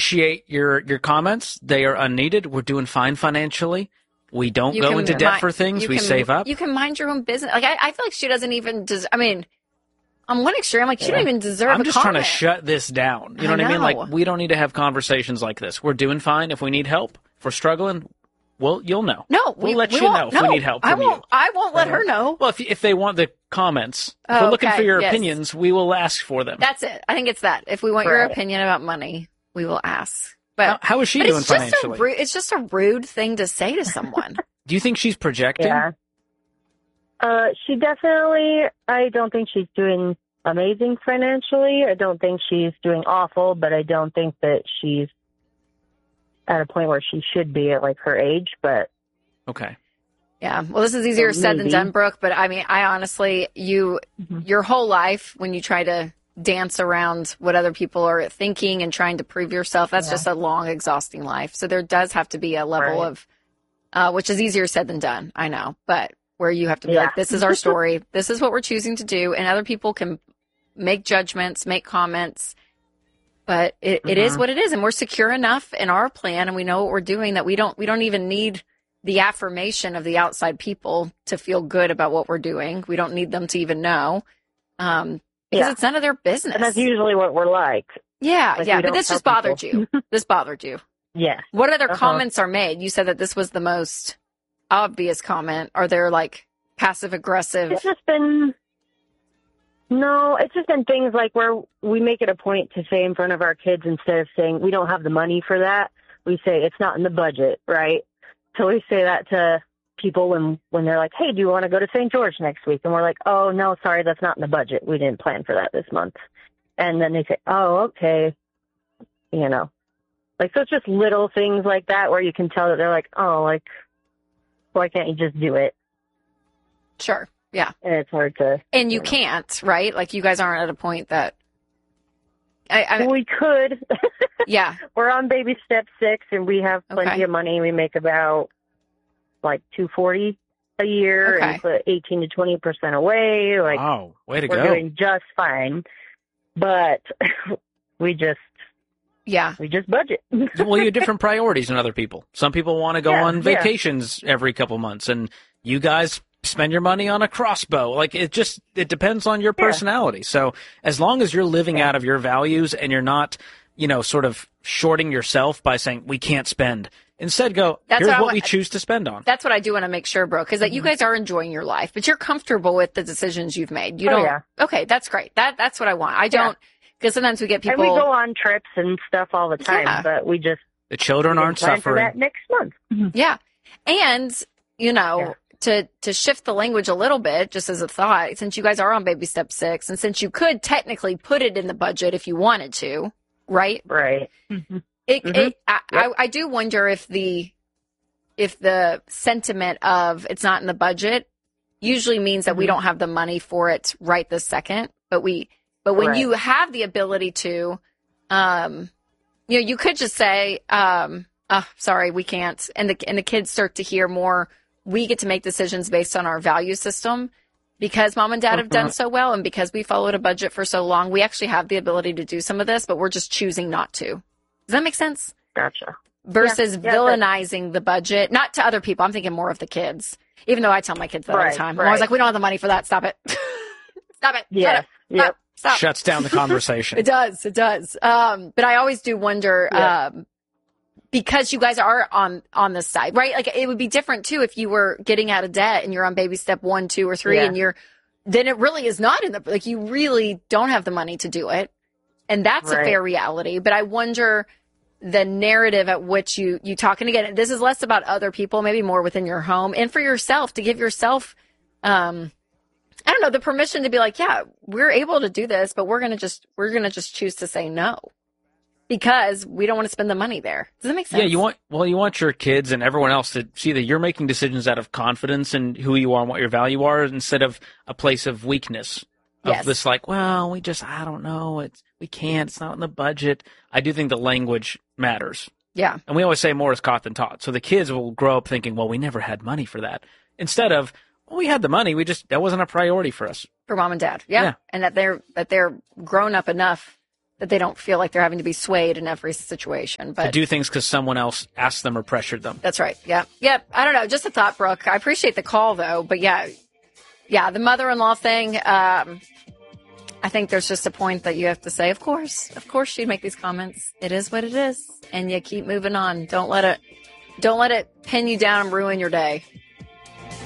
appreciate your comments. They are unneeded. We're doing fine financially. We don't go into debt for things. We save up. You can mind your own business. Like I feel like she doesn't even I mean, on one extreme, I'm like, she don't even deserve I'm a just comment. trying to shut this down. You know what I mean? Like, we don't need to have conversations like this. We're doing fine. If we need help, if we're struggling, well, you'll know. No, we'll let you know if we need help from you. I won't let her know. Well, if they want the comments, if we're looking for your opinions, we will ask for them. That's it. I think it's that. If we want your opinion about money, we will ask. But how is she doing financially? It's just a rude thing to say to someone. Do you think she's projecting? Yeah. She definitely, I don't think she's doing amazing financially. I don't think she's doing awful, but I don't think that she's at a point where she should be at like her age, but. Okay. Yeah. Well, this is easier said than done, Brooke, but I mean, I honestly, your whole life when you try to dance around what other people are thinking and trying to prove yourself, that's just a long, exhausting life. So there does have to be a level of, which is easier said than done, I know, but where you have to be like, this is our story. This is what we're choosing to do. And other people can make judgments, make comments, but it is what it is. And we're secure enough in our plan and we know what we're doing that we don't even need the affirmation of the outside people to feel good about what we're doing. We don't need them to even know. Because it's none of their business. And that's usually what we're like. Yeah, but this just bothered you. This bothered you. Yeah. What other comments are made? You said that this was the most obvious comment. Are there like passive aggressive? It's just been things like where we make it a point to say in front of our kids, instead of saying we don't have the money for that, we say it's not in the budget, right? So we say that to people when they're like, hey, do you want to go to St. George next week? And we're like, oh, no, sorry, that's not in the budget. We didn't plan for that this month. And then they say, oh, okay. You know, like, so it's just little things like that where you can tell that they're like, oh, like, why can't you just do it? Sure. Yeah. And it's hard to. And you can't, right? Like, you guys aren't at a point that. We could. Yeah. We're on baby step 6 and we have plenty of money. We make about like $240 a year and put 18 to 20% away. Like, wow, way to go. We're doing just fine, but we just budget. Well, you have different priorities than other people. Some people want to go on vacations every couple months, and you guys spend your money on a crossbow. Like, it depends on your personality. So as long as you're living out of your values and you're not, sort of shorting yourself by saying we can't spend. Instead, here's what we choose to spend on. That's what I do want to make sure, bro, because you guys are enjoying your life, but you're comfortable with the decisions you've made. You don't. Okay, that's great. That's what I want. I don't, because sometimes we get people. And we go on trips and stuff all the time, but we just. The children aren't suffering. For that next month. Yeah. And, to shift the language a little bit, just as a thought, since you guys are on baby step 6, and since you could technically put it in the budget if you wanted to, right? Right. I do wonder if the sentiment of it's not in the budget usually means that we don't have the money for it right this second, but when you have the ability to, you could just say, sorry, we can't. And the kids start to hear more. We get to make decisions based on our value system because mom and dad have done so well. And because we followed a budget for so long, we actually have the ability to do some of this, but we're just choosing not to. Does that make sense? Gotcha. Versus villainizing the budget, not to other people. I'm thinking more of the kids, even though I tell my kids that all the time. I'm always like, we don't have the money for that. Stop it. Stop it. Yeah. Yep. Stop. Shuts down the conversation. It does. But I always do wonder, because you guys are on this side, right? Like, it would be different too if you were getting out of debt and you're on baby step 1, 2, or 3, and then it really is not you really don't have the money to do it. And that's a fair reality. But I wonder the narrative at which you talk. And again, this is less about other people, maybe more within your home and for yourself, to give yourself, I don't know, the permission to be like, yeah, we're able to do this, but we're going to just choose to say no. Because we don't want to spend the money there. Does that make sense? Yeah, you want your kids and everyone else to see that you're making decisions out of confidence in who you are and what your value are, instead of a place of weakness. Of this, like, well, I don't know, we can't, it's not in the budget. I do think the language matters. Yeah. And we always say more is caught than taught. So the kids will grow up thinking, well, we never had money for that. Instead of, well, we had the money, that wasn't a priority for us. For mom and dad. Yeah. And that they're grown up enough that they don't feel like they're having to be swayed in every situation. But to do things because someone else asked them or pressured them. That's right. Yeah. Yep. I don't know. Just a thought, Brooke. I appreciate the call, though. But yeah, the mother-in-law thing, I think there's just a point that you have to say, of course she'd make these comments. It is what it is. And you keep moving on. Don't let it pin you down and ruin your day.